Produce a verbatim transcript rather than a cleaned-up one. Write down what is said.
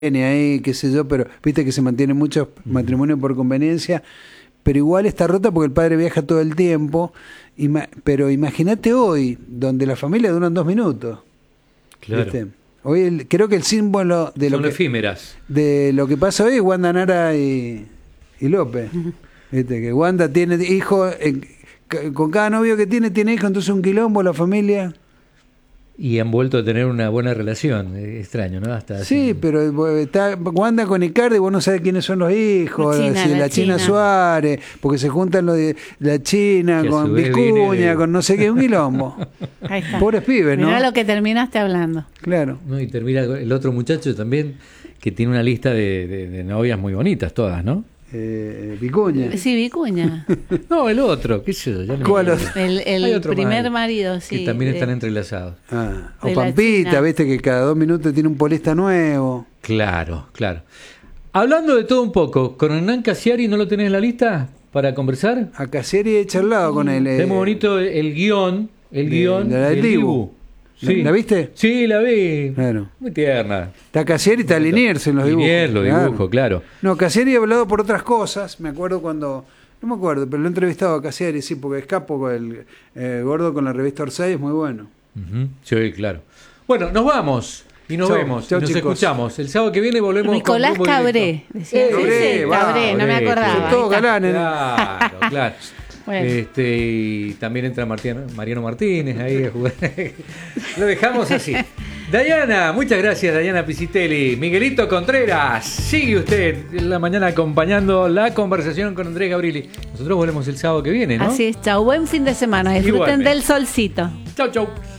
ahí, qué sé yo, pero viste que se mantienen muchos matrimonios por conveniencia, pero igual está rota porque el padre viaja todo el tiempo, ima- pero imagínate hoy, donde la familia duran dos minutos. Claro. ¿Viste? Hoy el- creo que el símbolo de lo, Son que, efímeras. de lo que pasa hoy es Wanda Nara y, y López. ¿Viste? Que Wanda tiene hijos, eh, c- con cada novio que tiene, tiene hijos, entonces un quilombo la familia. Y han vuelto a tener una buena relación. Eh, extraño, ¿no? Hasta Sí, hace- pero eh, está Wanda con Icardi, vos no sabés quiénes son los hijos, La China, si la, la China, China. Suárez, porque se juntan los de la China Que a su con vez Vicuña, viene de- con no sé qué, un quilombo. Ahí está. Pobres pibes, ¿no? Mirá lo que terminaste hablando. Claro. ¿no? Y termina el otro muchacho también, que tiene una lista de, de- de novias muy bonitas todas, ¿no? Eh, Vicuña. Sí, Vicuña. No, el otro, qué sé yo. ya no me ¿Cuál acuerdo. otro? El, el Hay otro primer más, marido, sí. que también de- están entrelazados. Ah, o de la Pampita, China. viste que cada dos minutos tiene un polista nuevo. Claro, claro. Hablando de todo un poco, ¿con Hernán Casiari no lo tenés en la lista para conversar? A Casieri he charlado con él. eh, Es muy bonito el, el guión, el de- guión de la del y el Dibu. ¿La- la viste? Sí, la vi. Claro. Muy tierna. Está Casieri y está Liniers en los dibujos. Liniers, los claro. dibujos, claro. No, Casieri ha hablado por otras cosas. Me acuerdo cuando. No me acuerdo, pero lo he entrevistado a Casieri, sí, porque escapo con el eh, gordo con la revista Orsay, es muy bueno. Ujú, sí, claro. Bueno, nos vamos y nos Chau, vemos. chau, y nos chicos. escuchamos. El sábado que viene volvemos Nicolás con Rumbo Cabré. Directo. Decía. Eh, Cabré, Sí, va, Cabré, no me Cabré, acordaba. Son Ahí todos está. galanes. Claro, claro. Bueno. Este, y también entra Martiano- Mariano Martínez ahí a jugar. Lo dejamos así. Dayana, muchas gracias, Dayana Pisitelli. Miguelito Contreras, sigue usted en la mañana acompañando la conversación con Andrés Gabrilli. Nosotros volvemos el sábado que viene, ¿no? Así es, chau. Buen fin de semana. Disfruten Igualmente. del solcito. Chau, chau.